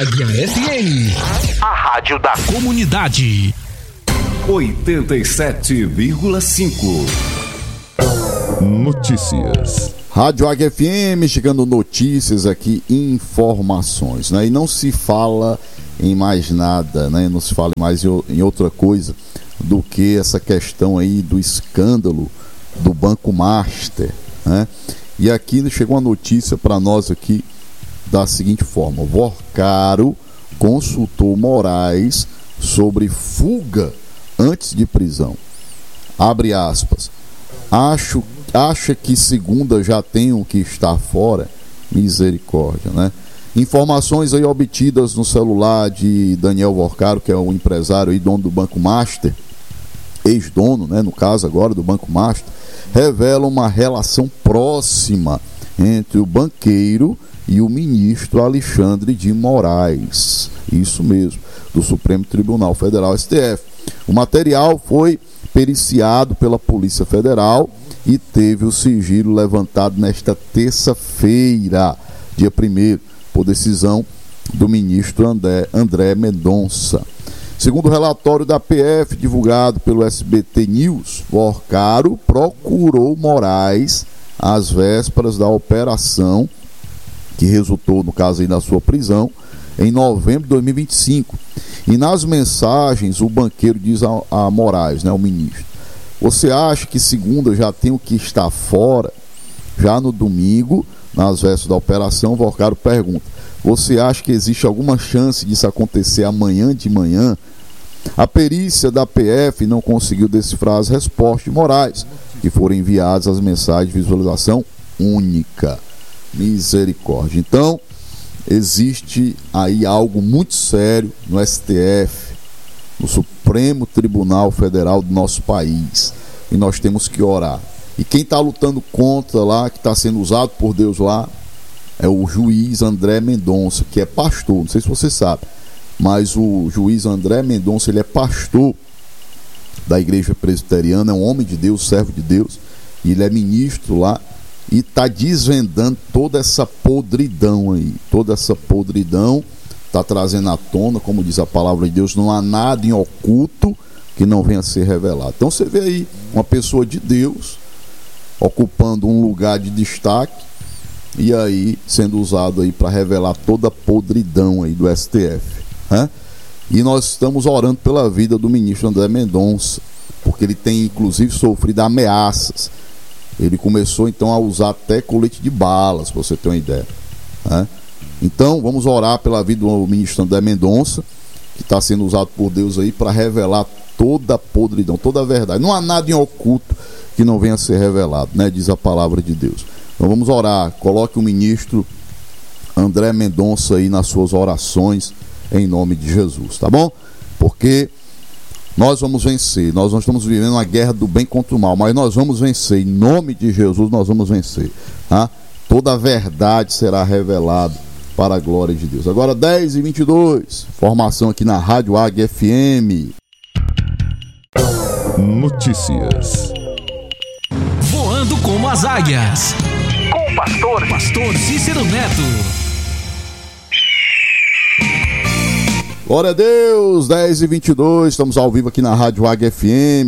FM, a rádio da comunidade. 87,5. Notícias. Rádio Águia FM, chegando notícias aqui, informações, né? E não se fala em mais nada, né? Não se fala mais em outra coisa do que essa questão aí do escândalo do Banco Master, né? E aqui chegou uma notícia para nós aqui da seguinte forma: Vorcaro consultou Moraes sobre fuga antes de prisão. Abre aspas. Acha que segunda já tenho que estar fora? Misericórdia, né? Informações aí obtidas no celular de Daniel Vorcaro, que é o empresário e dono do Banco Master, ex-dono, né, no caso agora do Banco Master, revelam uma relação próxima entre o banqueiro e o ministro Alexandre de Moraes, isso mesmo, do Supremo Tribunal Federal, STF. O material foi periciado pela Polícia Federal e teve o sigilo levantado nesta terça-feira, dia 1º, por decisão do ministro André Mendonça. Segundo o relatório da PF divulgado pelo SBT News, Vorcaro procurou Moraes às vésperas da operação que resultou, no caso aí, na sua prisão, em novembro de 2025. E nas mensagens, o banqueiro diz a Moraes, né, o ministro: você acha que segunda já tenho que estar fora? Já no domingo, nas vésperas da operação, Vorcaro pergunta: você acha que existe alguma chance disso acontecer amanhã de manhã? A perícia da PF não conseguiu decifrar as respostas de Moraes, que foram enviadas as mensagens de visualização única. Misericórdia. Então, existe aí algo muito sério no STF, no Supremo Tribunal Federal do nosso país, e nós temos que orar. E quem está lutando contra lá, que está sendo usado por Deus lá, é o juiz André Mendonça, que é pastor. Não sei se você sabe, mas o juiz André Mendonça, ele é pastor da Igreja Presbiteriana, é um homem de Deus, servo de Deus, e ele é ministro lá, e está desvendando toda essa podridão aí, toda essa podridão, está trazendo à tona, como diz a palavra de Deus, não há nada em oculto que não venha a ser revelado. Então você vê aí uma pessoa de Deus ocupando um lugar de destaque e aí sendo usado aí para revelar toda a podridão aí do STF, né? E nós estamos orando pela vida do ministro André Mendonça, porque ele tem inclusive sofrido ameaças. Ele começou então a usar até colete de balas, para você ter uma ideia, né? Então vamos orar pela vida do ministro André Mendonça, que está sendo usado por Deus aí para revelar toda a podridão, toda a verdade. Não há nada em oculto que não venha a ser revelado, né? Diz a palavra de Deus. Então vamos orar. Coloque o ministro André Mendonça aí nas suas orações, em nome de Jesus, tá bom? Porque nós vamos vencer. Nós não estamos vivendo uma guerra do bem contra o mal, mas nós vamos vencer. Em nome de Jesus nós vamos vencer, tá? Toda a verdade será revelada para a glória de Deus. Agora 10h22, formação aqui na Rádio Águia FM. Notícias. Voando como as águias, com o pastor Cícero Neto. Glória a Deus, 10h22, estamos ao vivo aqui na Rádio Águia FM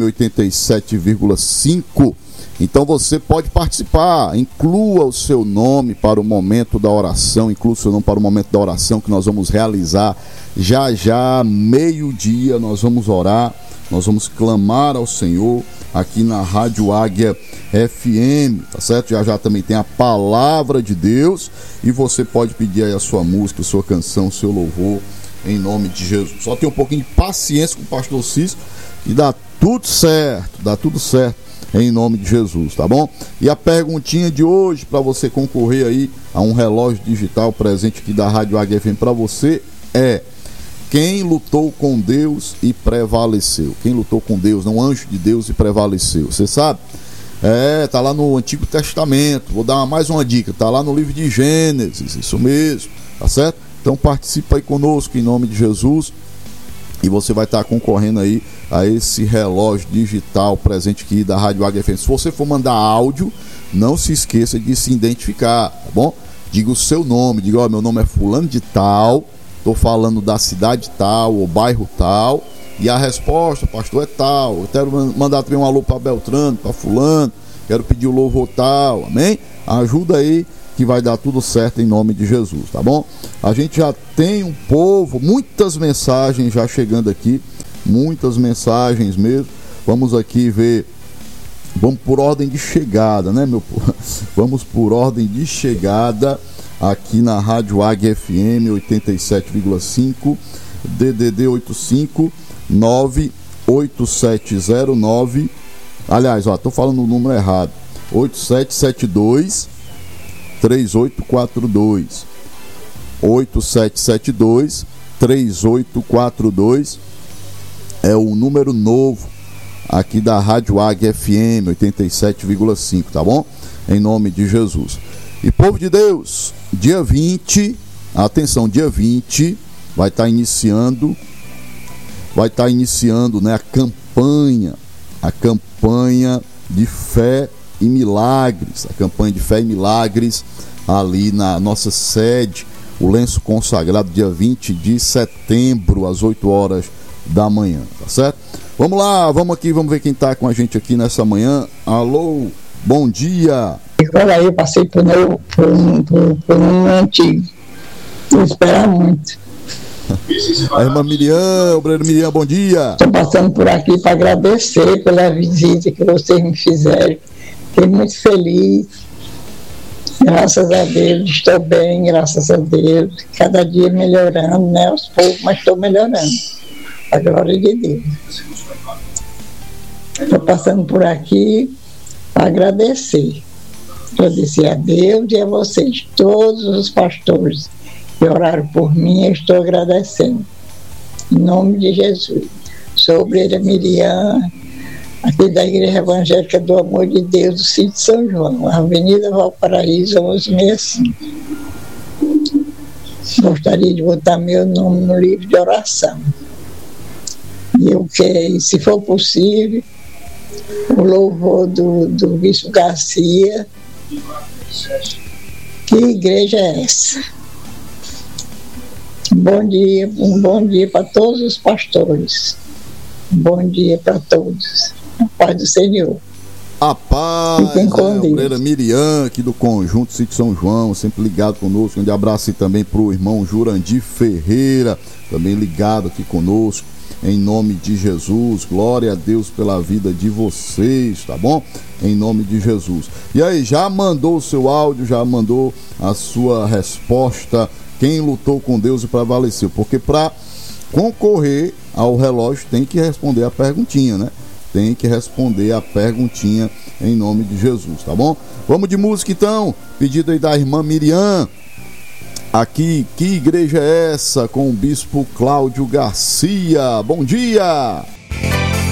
87,5. Então você pode participar, inclua o seu nome para o momento da oração, inclua o seu nome para o momento da oração que nós vamos realizar já, meio-dia, nós vamos orar, nós vamos clamar ao Senhor aqui na Rádio Águia FM, tá certo? Já também tem a palavra de Deus e você pode pedir aí a sua música, a sua canção, o seu louvor, em nome de Jesus. Só tem um pouquinho de paciência com o pastor Cícero e dá tudo certo em nome de Jesus, tá bom? E a perguntinha de hoje para você concorrer aí a um relógio digital presente aqui da Rádio Águia FM para você é: quem lutou com Deus e prevaleceu? Quem lutou com Deus, não, anjo de Deus e prevaleceu? Você sabe? Tá lá no Antigo Testamento. Vou dar mais uma dica, tá lá no livro de Gênesis, isso mesmo, tá certo? Então participa aí conosco em nome de Jesus e você vai estar concorrendo aí a esse relógio digital presente aqui da Rádio Águia FM. Se você for mandar áudio, não se esqueça de se identificar, tá bom? Diga o seu nome, diga: ó, meu nome é fulano de tal, Estou falando da cidade tal ou bairro tal, e a resposta, pastor, é tal. Eu quero mandar também um alô para Beltrano, para fulano, quero pedir o louvor tal, amém? Ajuda aí que vai dar tudo certo em nome de Jesus, tá bom? A gente já tem um povo, muitas mensagens já chegando aqui, muitas mensagens mesmo. Vamos aqui ver, vamos por ordem de chegada, né, meu povo? Vamos por ordem de chegada aqui na Rádio Águia FM 87,5, DDD 8598709, aliás, ó, tô falando o número errado, 8772 3842, 8772 3842 é o número novo aqui da Rádio Águia FM 87,5, tá bom? Em nome de Jesus. E povo de Deus, dia 20, atenção, dia 20 vai estar iniciando, né, a campanha de fé e milagres, ali na nossa sede, o lenço consagrado, dia 20 de setembro, às 8 horas da manhã, tá certo? Vamos lá, vamos ver quem tá com a gente aqui nessa manhã. Alô, bom dia. Olha aí, eu passei por um antigo, não espera muito. A irmã Miriam, obreiro Miriam, bom dia. Estou passando por aqui para agradecer pela visita que vocês me fizeram. Fiquei muito feliz. Graças a Deus, estou bem, graças a Deus. Cada dia melhorando, né? Aos poucos, mas estou melhorando. A glória de Deus. Estou passando por aqui para agradecer. Agradecer a Deus e a vocês, todos os pastores que oraram por mim, eu estou agradecendo. Em nome de Jesus. Sou a obreira Miriam, aqui da Igreja Evangélica do Amor de Deus, do Sítio São João, Avenida Valparaíso, 1165. Gostaria de botar meu nome no livro de oração. E eu quero, se for possível, o louvor do Bispo Garcia. Que igreja é essa? Um bom dia para todos os pastores. Um bom dia para todos. A paz do Senhor. A paz, obreira Miriam, aqui do Conjunto Sítio São João, sempre ligado conosco. Um abraço aí também para o irmão Jurandir Ferreira, também ligado aqui conosco. Em nome de Jesus, glória a Deus pela vida de vocês, tá bom? Em nome de Jesus. E aí, já mandou o seu áudio, já mandou a sua resposta? Quem lutou com Deus e prevaleceu? Porque para concorrer ao relógio tem que responder a perguntinha, né? Tem que responder a perguntinha em nome de Jesus, tá bom? Vamos de música então, pedido aí da irmã Miriam. Aqui, que igreja é essa? Com o bispo Cláudio Garcia. Bom dia!